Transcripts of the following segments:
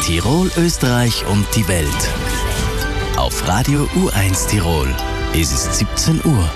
Tirol, Österreich und die Welt. Auf Radio U1 Tirol. Es ist 17 Uhr.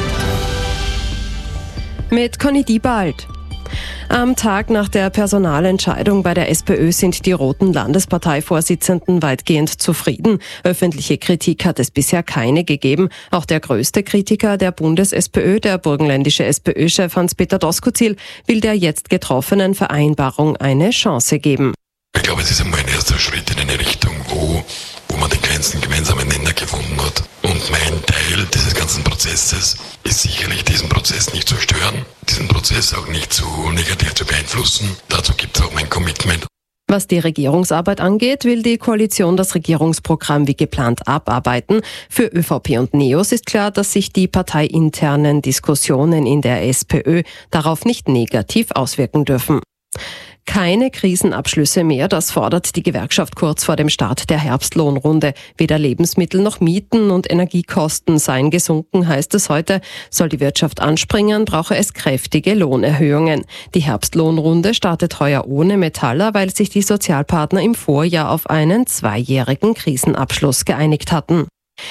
Mit Conny Diebald. Am Tag nach der Personalentscheidung bei der SPÖ sind die roten Landesparteivorsitzenden weitgehend zufrieden. Öffentliche Kritik hat es bisher keine gegeben. Auch der größte Kritiker der Bundes-SPÖ, der burgenländische SPÖ-Chef Hans-Peter Doskozil, will der jetzt getroffenen Vereinbarung eine Chance geben. Ich glaube, es ist einmal ein erster Schritt in eine Richtung, wo man den kleinsten gemeinsamen Nenner gefunden hat. Und mein Teil dieses ganzen Prozesses ist sicherlich, diesen Prozess nicht zu stören, diesen Prozess auch nicht zu negativ zu beeinflussen. Dazu gibt es auch mein Commitment. Was die Regierungsarbeit angeht, will die Koalition das Regierungsprogramm wie geplant abarbeiten. Für ÖVP und NEOS ist klar, dass sich die parteiinternen Diskussionen in der SPÖ darauf nicht negativ auswirken dürfen. Keine Krisenabschlüsse mehr, das fordert die Gewerkschaft kurz vor dem Start der Herbstlohnrunde. Weder Lebensmittel noch Mieten und Energiekosten seien gesunken, heißt es heute. Soll die Wirtschaft anspringen, brauche es kräftige Lohnerhöhungen. Die Herbstlohnrunde startet heuer ohne Metaller, weil sich die Sozialpartner im Vorjahr auf einen 2-jährigen Krisenabschluss geeinigt hatten.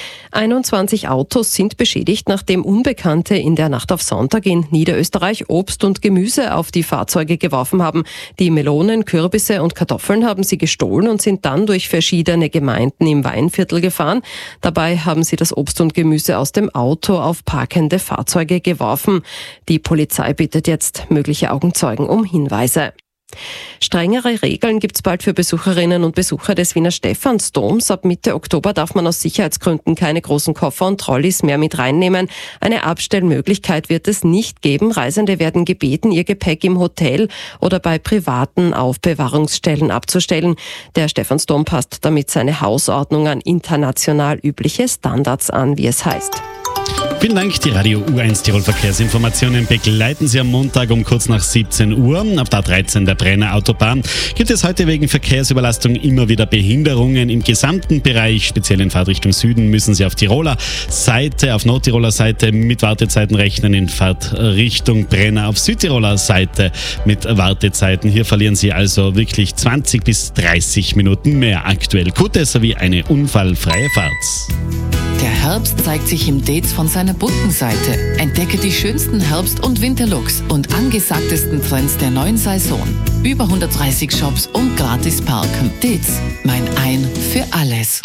21 Autos sind beschädigt, nachdem Unbekannte in der Nacht auf Sonntag in Niederösterreich Obst und Gemüse auf die Fahrzeuge geworfen haben. Die Melonen, Kürbisse und Kartoffeln haben sie gestohlen und sind dann durch verschiedene Gemeinden im Weinviertel gefahren. Dabei haben sie das Obst und Gemüse aus dem Auto auf parkende Fahrzeuge geworfen. Die Polizei bittet jetzt mögliche Augenzeugen um Hinweise. Strengere Regeln gibt's bald für Besucherinnen und Besucher des Wiener Stephansdoms. Ab Mitte Oktober darf man aus Sicherheitsgründen keine großen Koffer und Trolleys mehr mit reinnehmen. Eine Abstellmöglichkeit wird es nicht geben. Reisende werden gebeten, ihr Gepäck im Hotel oder bei privaten Aufbewahrungsstellen abzustellen. Der Stephansdom passt damit seine Hausordnung an international übliche Standards an, wie es heißt. Vielen Dank. Die Radio U1 Tirol Verkehrsinformationen begleiten Sie am Montag um kurz nach 17 Uhr. Auf der A13 der Brenner Autobahn gibt es heute wegen Verkehrsüberlastung immer wieder Behinderungen im gesamten Bereich. Speziell in Fahrtrichtung Süden müssen Sie auf Nordtiroler Seite mit Wartezeiten rechnen. In Fahrtrichtung Brenner auf Südtiroler Seite mit Wartezeiten. Hier verlieren Sie also wirklich 20 bis 30 Minuten mehr aktuell. Gute sowie eine unfallfreie Fahrt. Der Herbst zeigt sich im Dates von seiner bunten Seite. Entdecke die schönsten Herbst- und Winterlooks und angesagtesten Trends der neuen Saison. Über 130 Shops und gratis parken. Dates, mein Ein für alles.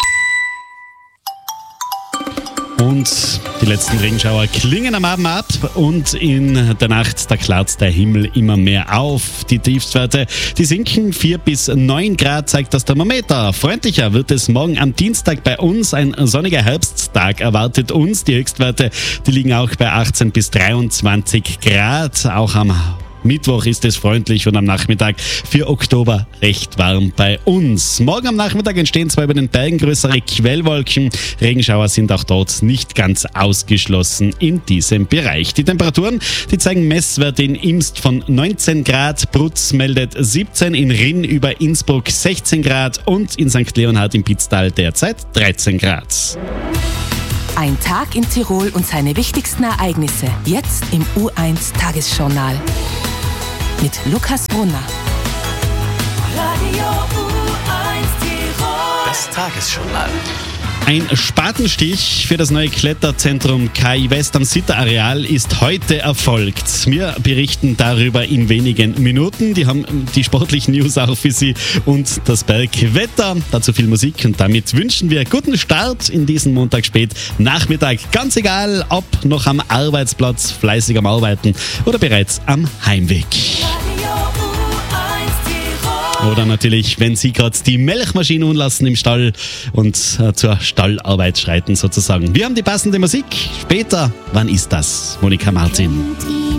Und die letzten Regenschauer klingen am Abend ab und in der Nacht, da klart der Himmel immer mehr auf. Die Tiefstwerte, die sinken 4 bis 9 Grad, zeigt das Thermometer. Freundlicher wird es morgen am Dienstag bei uns. Ein sonniger Herbsttag erwartet uns. Die Höchstwerte, die liegen auch bei 18 bis 23 Grad. Auch am Mittwoch ist es freundlich und am Nachmittag für Oktober recht warm bei uns. Morgen am Nachmittag entstehen zwar über den Bergen größere Quellwolken. Regenschauer sind auch dort nicht ganz ausgeschlossen in diesem Bereich. Die Temperaturen, die zeigen Messwerte in Imst von 19 Grad, Brutz meldet 17, in Rinn über Innsbruck 16 Grad und in St. Leonhard im Pitztal derzeit 13 Grad. Ein Tag in Tirol und seine wichtigsten Ereignisse. Jetzt im U1 Tagesjournal. Mit Lukas Brunner. Radio U1 Tirol. Das Tagesjournal. Ein Spatenstich für das neue Kletterzentrum KI West am Sitter-Areal ist heute erfolgt. Wir berichten darüber in wenigen Minuten. Die haben die sportlichen News auch für Sie und das Bergwetter. Dazu viel Musik und damit wünschen wir guten Start in diesen Montag spät Nachmittag. Ganz egal, ob noch am Arbeitsplatz fleißig am Arbeiten oder bereits am Heimweg. Oder natürlich, wenn Sie gerade die Melkmaschine unlassen im Stall und zur Stallarbeit schreiten sozusagen. Wir haben die passende Musik. Später, wann ist das? Monika Martin.